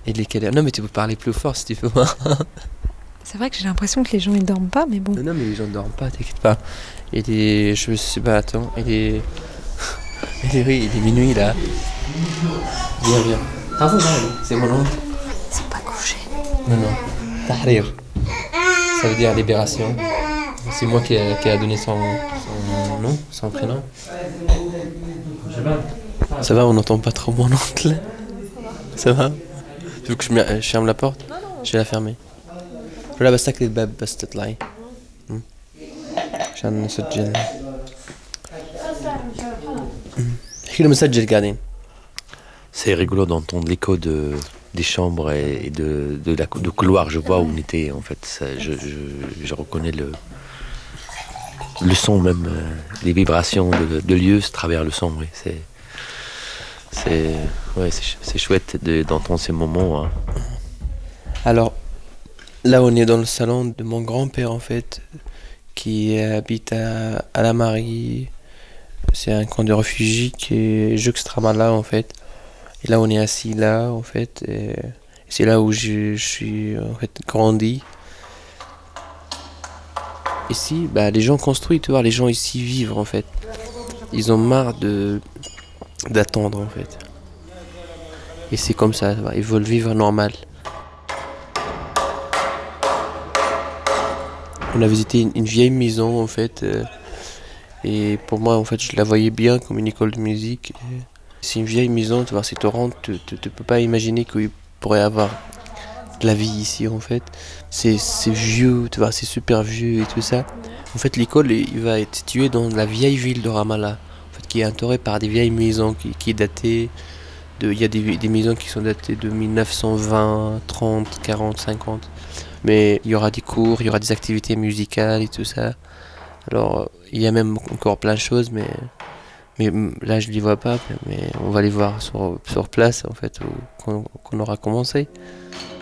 Il est quelle heure? Non, mais tu peux parler plus fort si tu veux voir. C'est vrai que j'ai l'impression que les gens ils dorment pas, mais bon. Non, mais les gens ne dorment pas, t'inquiète pas. Il est. Je sais pas, attends. Il est. Oui, il est minuit là. Viens, viens. Ah, vous, c'est mon oncle. Ils sont pas couchés. Non, non. Tahrir. Ça veut dire libération. C'est moi qui a donné son nom, son prénom. Ça va, on n'entend pas trop mon oncle. Ça va? Tu veux que je ferme la porte? Je vais la fermer. لا بس تكلي الباب بس تطلعي عشان نسجل. احكي له مسجل قاعدين. C'est rigolo d'entendre l'écho des chambres et de couloir. Je vois où on était en fait. Je reconnais le son même, les vibrations de lieux à travers le son. Oui. C'est chouette d'entendre ces moments. Hein. Alors, là on est dans le salon de mon grand-père en fait, qui habite à la Marie. C'est un camp de réfugiés qui est juxte Ramallah en fait. Et là on est assis là en fait. Et c'est là où je suis en fait grandi. Ici, bah, les gens construisent, tu vois, les gens ici vivent en fait. Ils ont marre d'attendre en fait. Et c'est comme ça, ils veulent vivre normal. On a visité une vieille maison en fait. Et pour moi en fait je la voyais bien comme une école de musique. C'est une vieille maison, tu vois, c'est Torrent, tu peux pas imaginer qu'il pourrait y avoir de la vie ici en fait. C'est vieux, tu vois, c'est super vieux et tout ça. En fait l'école il va être situé dans la vieille ville de Ramallah, en fait, qui est entourée par des vieilles maisons qui est datée de. Il y a des maisons qui sont datées de 1920, 30, 40, 50. Mais il y aura des cours, il y aura des activités musicales et tout ça. Alors, il y a même encore plein de choses, mais là, je ne les vois pas. Mais on va les voir sur place, en fait, qu'on aura commencé.